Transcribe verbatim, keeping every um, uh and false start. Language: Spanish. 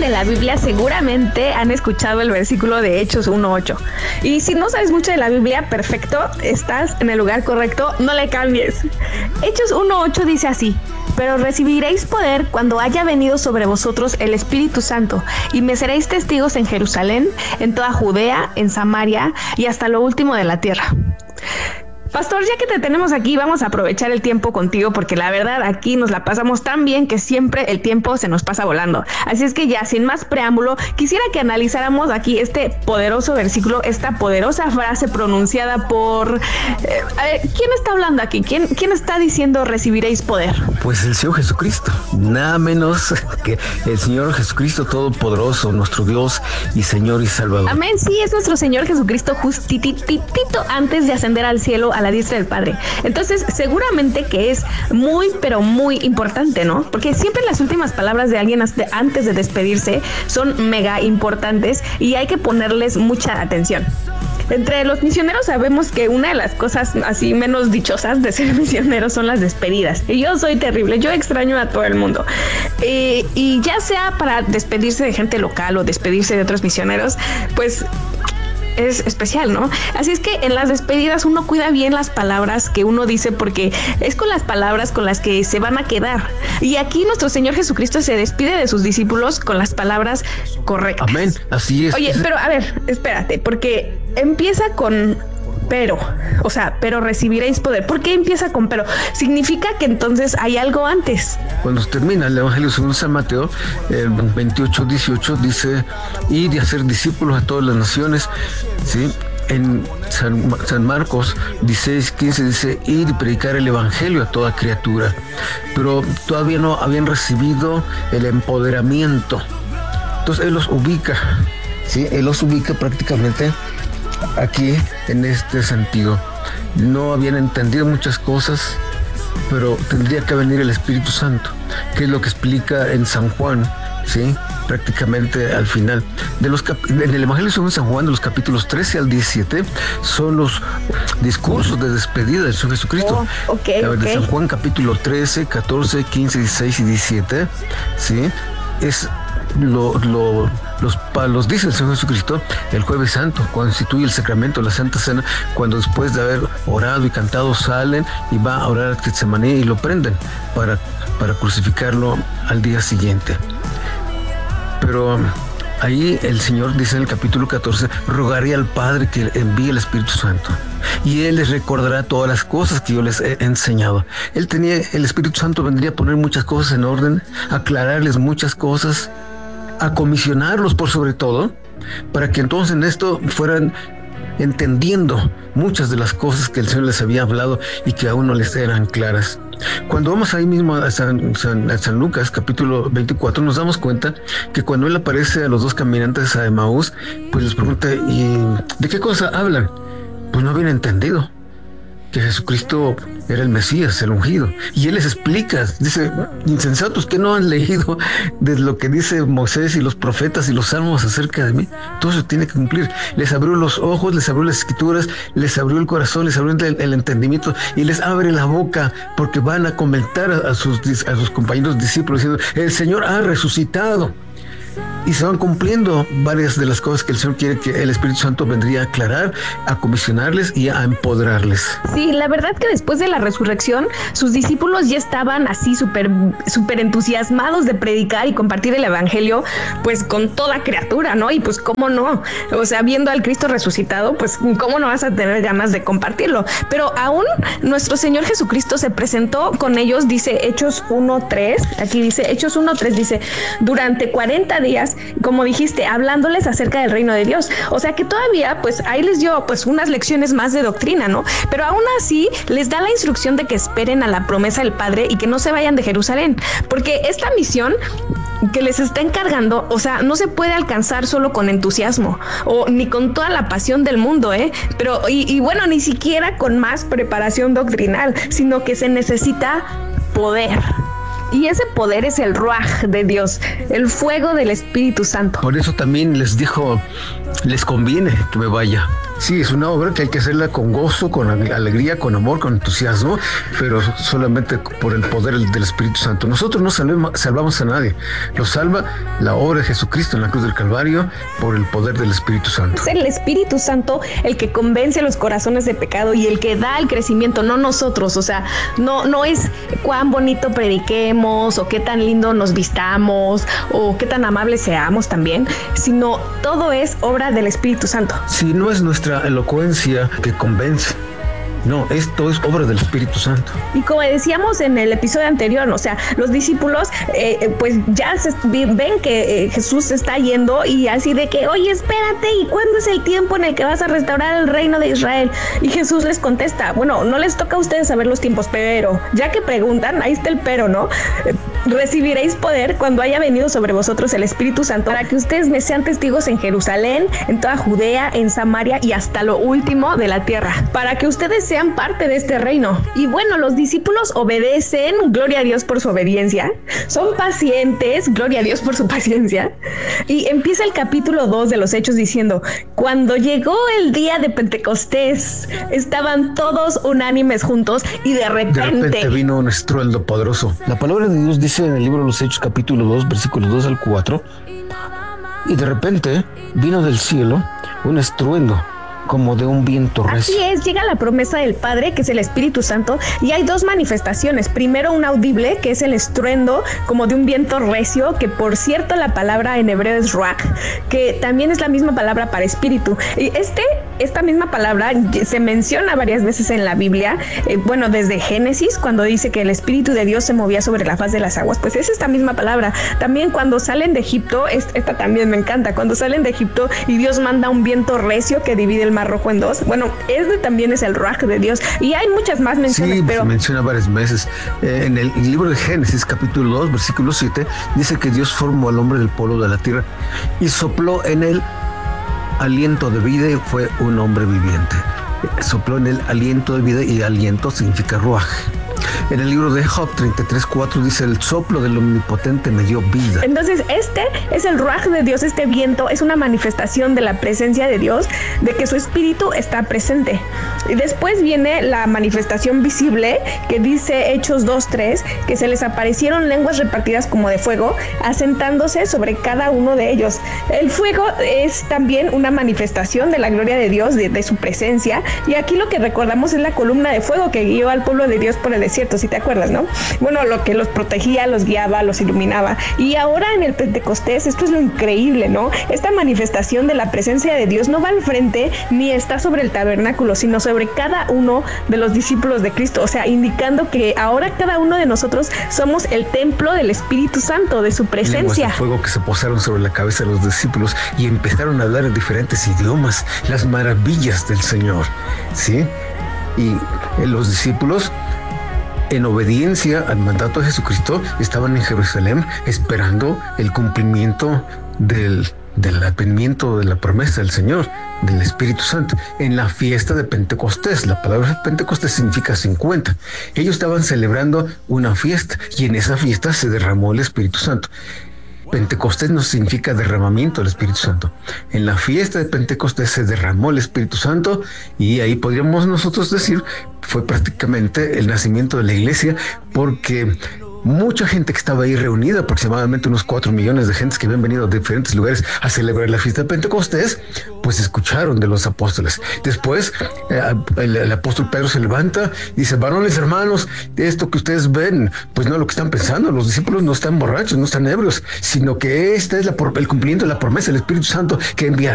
de la Biblia seguramente han escuchado el versículo de Hechos uno ocho. Y si no sabes mucho de la Biblia, perfecto, estás en el lugar correcto, no le cambies. Hechos uno ocho dice así: pero recibiréis poder cuando haya venido sobre vosotros el Espíritu Santo, y me seréis testigos en Jerusalén, en toda Judea, en Samaria y hasta lo último de la tierra. Pastor, ya que te tenemos aquí, vamos a aprovechar el tiempo contigo, porque la verdad aquí nos la pasamos tan bien que siempre el tiempo se nos pasa volando. Así es que ya, sin más preámbulo, quisiera que analizáramos aquí este poderoso versículo, esta poderosa frase pronunciada por... Eh, a ver, ¿quién está hablando aquí? ¿Quién, ¿Quién está diciendo recibiréis poder? Pues el Señor Jesucristo, nada menos que el Señor Jesucristo Todopoderoso, nuestro Dios y Señor y Salvador. Amén, sí, es nuestro Señor Jesucristo justititito antes de ascender al cielo, a la diestra del Padre. Entonces, seguramente que es muy, pero muy importante, ¿no? Porque siempre las últimas palabras de alguien antes de despedirse son mega importantes y hay que ponerles mucha atención. Entre los misioneros sabemos que una de las cosas así menos dichosas de ser misionero son las despedidas. Y yo soy terrible, yo extraño a todo el mundo. Eh, y ya sea para despedirse de gente local o despedirse de otros misioneros, pues... es especial, ¿no? Así es que en las despedidas uno cuida bien las palabras que uno dice, porque es con las palabras con las que se van a quedar. Y aquí nuestro Señor Jesucristo se despide de sus discípulos con las palabras correctas. Amén, así es. Oye, pero a ver, espérate, porque empieza con... pero, o sea, pero recibiréis poder. ¿Por qué empieza con pero? Significa que entonces hay algo antes. Cuando termina el Evangelio según San Mateo, el veintiocho dieciocho dice: ir y hacer discípulos a todas las naciones, ¿sí? En San, San Marcos dieciséis quince dice: ir y predicar el Evangelio a toda criatura. Pero todavía no habían recibido el empoderamiento. Entonces Él los ubica, ¿sí? Él los ubica prácticamente aquí en este sentido. No habían entendido muchas cosas, pero tendría que venir el Espíritu Santo, que es lo que explica en San Juan, ¿sí? Prácticamente al final de los cap- en el Evangelio según San Juan, de los capítulos trece al diecisiete, son los discursos de despedida del Señor Jesucristo. Oh, okay, A ver, de okay. San Juan capítulo trece, catorce, quince, dieciséis y diecisiete, ¿sí? Es Lo, lo, los, los dice el Señor Jesucristo el Jueves Santo, cuando instituye el sacramento de la Santa Cena, cuando después de haber orado y cantado salen y va a orar a Getsemaní y lo prenden para, para crucificarlo al día siguiente. Pero ahí el Señor dice en el capítulo catorce: rogaré al Padre que envíe el Espíritu Santo, y Él les recordará todas las cosas que yo les he enseñado. Él tenía, el Espíritu Santo vendría a poner muchas cosas en orden, a aclararles muchas cosas, a comisionarlos por sobre todo, para que entonces en esto fueran entendiendo muchas de las cosas que el Señor les había hablado y que aún no les eran claras. Cuando vamos ahí mismo a San, San, a San Lucas capítulo veinticuatro, nos damos cuenta que cuando Él aparece a los dos caminantes a Emaús, pues les pregunta: ¿y de qué cosa hablan? Pues no habían entendido que Jesucristo era el Mesías, el ungido. Y Él les explica, dice: insensatos, que no han leído de lo que dice Moisés y los profetas y los salmos acerca de mí. Todo eso tiene que cumplir. Les abrió los ojos, les abrió las escrituras, les abrió el corazón, les abrió el, el entendimiento y les abre la boca, porque van a comentar a, a, sus, a sus compañeros discípulos diciendo: el Señor ha resucitado. Y se van cumpliendo varias de las cosas que el Señor quiere que el Espíritu Santo vendría a aclarar, a comisionarles y a empoderarles. Sí, la verdad que después de la resurrección, sus discípulos ya estaban así súper súper entusiasmados de predicar y compartir el Evangelio, pues con toda criatura, ¿no? Y pues cómo no, o sea, viendo al Cristo resucitado, pues cómo no vas a tener ganas de compartirlo. Pero aún nuestro Señor Jesucristo se presentó con ellos, dice Hechos uno tres, aquí dice Hechos uno tres, dice: durante cuarenta días, como dijiste, hablándoles acerca del reino de Dios. O sea que todavía, pues ahí les dio pues unas lecciones más de doctrina, ¿no? Pero aún así les da la instrucción de que esperen a la promesa del Padre y que no se vayan de Jerusalén, porque esta misión que les está encargando, o sea, no se puede alcanzar solo con entusiasmo o ni con toda la pasión del mundo, ¿eh? Pero, y, y bueno, ni siquiera con más preparación doctrinal, sino que se necesita poder. Y ese poder es el Ruaj de Dios, el fuego del Espíritu Santo. Por eso también les dijo: les conviene que me vaya, Sí, es una obra que hay que hacerla con gozo, con alegría, con amor, con entusiasmo, pero solamente por el poder del Espíritu Santo. Nosotros no salvemos, salvamos a nadie, lo salva la obra de Jesucristo en la cruz del Calvario por el poder del Espíritu Santo. Es el Espíritu Santo el que convence los corazones de pecado y el que da el crecimiento, no nosotros. O sea, no, no es cuán bonito prediquemos o qué tan lindo nos vistamos o qué tan amables seamos también, sino todo es obra del Espíritu Santo. Si no es nuestra elocuencia que convence. No, esto es obra del Espíritu Santo. Y como decíamos en el episodio anterior, o sea, los discípulos eh, pues ya se, ven que eh, Jesús se está yendo y así de que, oye, espérate, ¿y cuándo es el tiempo en el que vas a restaurar el reino de Israel? Y Jesús les contesta, bueno, no les toca a ustedes saber los tiempos, pero ya que preguntan, ahí está el pero, ¿no? Eh, recibiréis poder cuando haya venido sobre vosotros el Espíritu Santo para que ustedes me sean testigos en Jerusalén, en toda Judea, en Samaria y hasta lo último de la tierra, para que ustedes sean parte de este reino. Y bueno, los discípulos obedecen, gloria a Dios por su obediencia, son pacientes, gloria a Dios por su paciencia, y empieza el capítulo dos de los Hechos diciendo, cuando llegó el día de Pentecostés, estaban todos unánimes juntos y de repente, de repente vino un estruendo poderoso. La palabra de Dios dice en el libro de los Hechos capítulo dos, versículos dos al cuatro, y de repente vino del cielo un estruendo como de un viento recio. Así es, llega la promesa del Padre, que es el Espíritu Santo, y hay dos manifestaciones. Primero, un audible, que es el estruendo como de un viento recio, que por cierto la palabra en hebreo es ruach, que también es la misma palabra para espíritu. Y este, esta misma palabra se menciona varias veces en la Biblia, eh, bueno, desde Génesis, cuando dice que el Espíritu de Dios se movía sobre la faz de las aguas, pues es esta misma palabra. También cuando salen de Egipto, esta también me encanta, cuando salen de Egipto y Dios manda un viento recio que divide el Mar Rojo en dos. Bueno, este también es el ruaj de Dios. Y hay muchas más menciones, sí, pero... se menciona varias veces. Eh, en el libro de Génesis, capítulo dos, versículo siete, dice que Dios formó al hombre del polvo de la tierra y sopló en él aliento de vida y fue un hombre viviente. Sopló en él aliento de vida y aliento significa ruaj. En el libro de Job treinta y tres cuatro dice, el soplo del omnipotente me dio vida. Entonces este es el ruaj de Dios, este viento es una manifestación de la presencia de Dios, de que su espíritu está presente. Y después viene la manifestación visible, que dice Hechos dos tres, que se les aparecieron lenguas repartidas como de fuego, asentándose sobre cada uno de ellos. El fuego es también una manifestación de la gloria de Dios, de, de su presencia, y aquí lo que recordamos es la columna de fuego que guió al pueblo de Dios por el desierto, si te acuerdas, ¿no? Bueno, lo que los protegía, los guiaba, los iluminaba. Y ahora en el Pentecostés, esto es lo increíble, ¿no? Esta manifestación de la presencia de Dios no va al frente ni está sobre el tabernáculo, sino sobre cada uno de los discípulos de Cristo, o sea, indicando que ahora cada uno de nosotros somos el templo del Espíritu Santo, de su presencia. Lenguas de fuego que se posaron sobre la cabeza de los discípulos y empezaron a hablar en diferentes idiomas, las maravillas del Señor, ¿sí? Y los discípulos, en obediencia al mandato de Jesucristo, estaban en Jerusalén esperando el cumplimiento del, del advenimiento de la promesa del Señor, del Espíritu Santo, en la fiesta de Pentecostés. La palabra Pentecostés significa cincuenta. Ellos estaban celebrando una fiesta y en esa fiesta se derramó el Espíritu Santo. Pentecostés no significa derramamiento del Espíritu Santo. En la fiesta de Pentecostés se derramó el Espíritu Santo y ahí podríamos nosotros decir fue prácticamente el nacimiento de la iglesia, porque mucha gente que estaba ahí reunida, aproximadamente unos cuatro millones de gentes que habían venido de diferentes lugares a celebrar la fiesta de Pentecostés, pues escucharon de los apóstoles. Después eh, el, el apóstol Pedro se levanta y dice, varones hermanos, esto que ustedes ven, pues no es lo que están pensando, los discípulos no están borrachos, no están ebrios, sino que este es la, el cumplimiento de la promesa del Espíritu Santo que envía